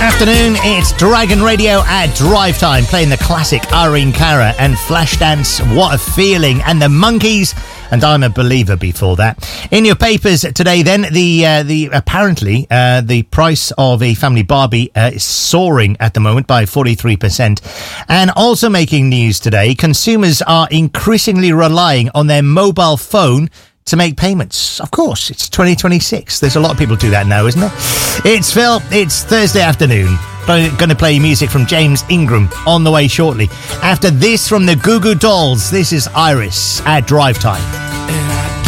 Afternoon, it's Dragon Radio at Drive Time, playing the classic Irene Cara and Flashdance, What a Feeling, and the Monkeys, and I'm a Believer before that. In your papers today then, apparently the price of a family Barbie is soaring at the moment by 43%. And also making news today, consumers are increasingly relying on their mobile phone to make payments. Of course, it's 2026. There's a lot of people do that now, isn't there? It's Phil. It's Thursday afternoon. Going to play music from James Ingram on the way shortly. After this, from the Goo Goo Dolls, this is Iris at Drive Time.